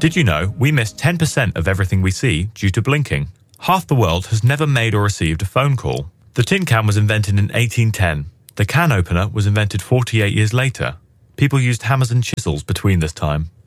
Did you know we miss 10% of everything we see due to blinking? Half the world has never made or received a phone call. The tin can was invented in 1810. The can opener was invented 48 years later. People used hammers and chisels between this time.